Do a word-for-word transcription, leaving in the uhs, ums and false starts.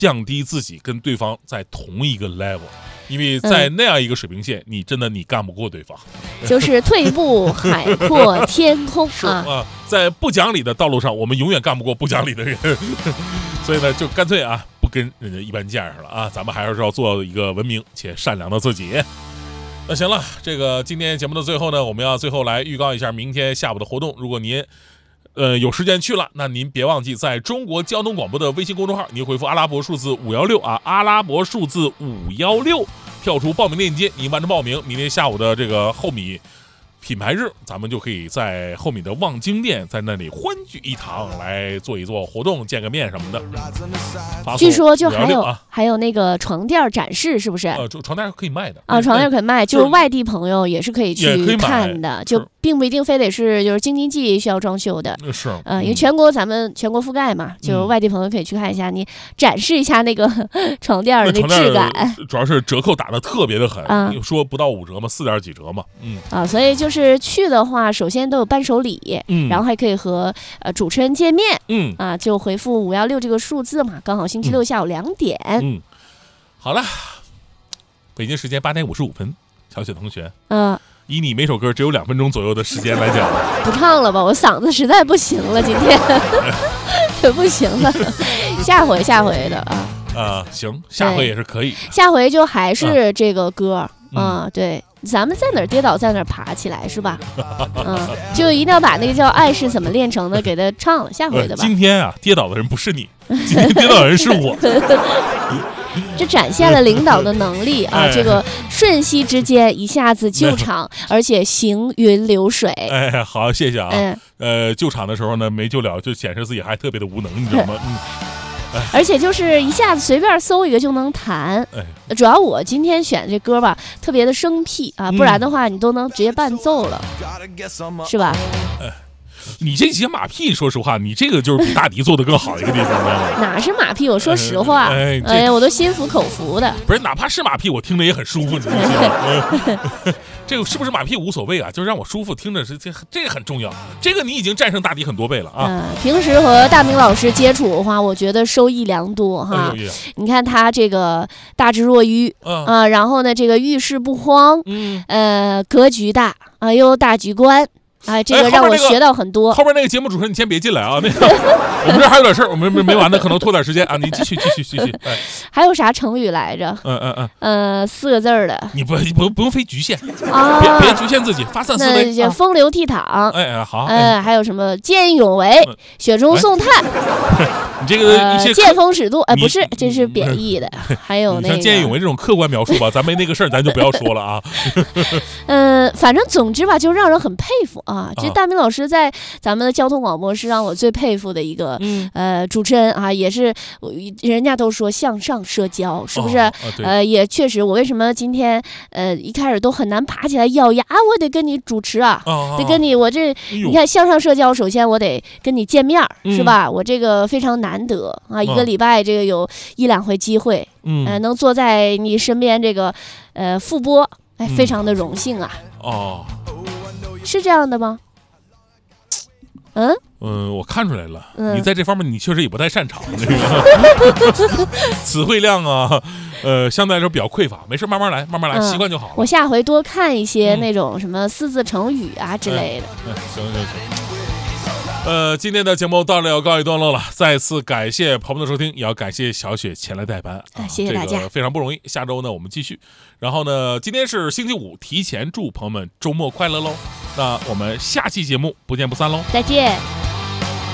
降低自己跟对方在同一个 level。因为在那样一个水平线，嗯、你真的你干不过对方， 就是退一步海阔天空是啊、呃，在不讲理的道路上，我们永远干不过不讲理的人，所以呢，就干脆啊，不跟人家一般见识了啊，咱们还是要做一个文明且善良的自己。那行了，这个今天节目的最后呢，我们要最后来预告一下明天下午的活动。如果您呃，有时间去了，那您别忘记在中国交通广播的微信公众号，您回复阿拉伯数字五幺六啊，阿拉伯数字五幺六，跳出报名链接，您完成报名，明天下午的这个后米品牌日，咱们就可以在后米的望京店，在那里欢聚一堂，来做一做活动，见个面什么的。 据说就还有、 啊、 还有那个床垫展示，是不是？ 呃，床垫可以卖的啊，床垫可以卖，就是外地朋友也是可以去看的，就并不一定非得是就是京津冀需要装修的。 是， 嗯、呃，因为全国咱们全国覆盖嘛，就外地朋友可以去看一下，你展示一下那个床垫的那质感。 主要是折扣打的特别的狠， 啊、 说不到五折嘛，四点几折嘛，嗯啊，所以就是去的话，首先都有伴手礼， 嗯， 然后还可以和呃主持人见面， 嗯啊，就回复五幺六这个数字嘛，刚好星期六下午两点。 嗯，好了，北京时间八点五十五分，小雪同学， 嗯、呃， 以你每首歌只有两分钟左右的时间来讲， 不唱了吧，我嗓子实在不行了，今天就不行了，下回下回的啊。 啊，行，下回也是可以， 下回就还是这个歌啊、 嗯嗯，对。咱们在哪儿跌倒在哪儿爬起来是吧？嗯，就一定要把那个叫《爱是怎么炼成的》给他唱了，下回的吧。 呃、今天啊，跌倒的人不是你，今天跌倒的人是我。 这展现了领导的能力啊！ 哎、 这个瞬息之间一下子救场，哎、而且行云流水。 哎，好，谢谢啊。 嗯、 呃，救场的时候呢没救了，就显示自己还特别的无能，你知道吗？嗯。 而且就是一下子随便搜一个就能弹， 哎、 主要我今天选这歌吧，特别的生僻啊，不然的话你都能直接伴奏了，嗯、是吧？ 哎、你这些马屁，说实话，你这个就是比大迪做的更好一个地方呢。 哪是马屁？我说实话， 哎， 哎呀，我都心服口服的。 不是，哪怕是马屁，我听着也很舒服，你知道吗？这个是不是马屁无所谓啊，就是让我舒服，听着是这这个很重要。这个你已经战胜大迪很多倍了啊！ 嗯，平时和大明老师接触的话，我觉得收益良多哈。 哎、 你看他这个大智若愚， 嗯啊，然后呢，这个遇事不慌， 嗯， 呃，格局大啊，又有大局观。啊，这个让我学到很多。 后面那个节目主持人，你先别进来啊！那个，我们这还有点事儿，我们没没完的，可能拖点时间啊。你继续，继续，继续。哎， 还有啥成语来着？ 嗯嗯嗯。 呃，四个字儿的。 你不不不用非局限啊， 别别局限自己，发散思维。 那风流倜傥。 哎哎好。 嗯，还有什么见义勇为、雪中送炭？ 你这个一些见风使舵，哎，不是，这是贬义的。还有那个像见义勇为这种客观描述吧，咱没那个事儿，咱就不要说了啊。 嗯，反正总之吧，就让人很佩服啊。这大明老师在咱们的交通广播是让我最佩服的一个、嗯、呃主持人啊，也是人家都说向上社交，是不是？ 哦啊、 呃，也确实，我为什么今天呃一开始都很难爬起来，咬牙我得跟你主持啊， 哦、 得跟你我这、哎、你看向上社交，首先我得跟你见面、嗯、是吧？我这个非常难得啊，一个礼拜这个有一两回机会，嗯、呃，能坐在你身边这个呃复播，哎，非常的荣幸啊。 哦， 是这样的吗？嗯嗯，我看出来了， 嗯、 你在这方面你确实也不太擅长，这个词汇量啊，呃，相对来说比较匮乏。没事，慢慢来，慢慢来，习惯就好了。 我下回多看一些那种什么四字成语啊、嗯、之类的。 嗯，行行行。呃，今天的节目到了要告一段落了，再次感谢朋友们的收听，也要感谢小雪前来代班，啊、 谢谢大家、 这个，非常不容易。下周呢，我们继续。然后呢，今天是星期五，提前祝朋友们周末快乐喽。那我们下期节目不见不散喽， 再见。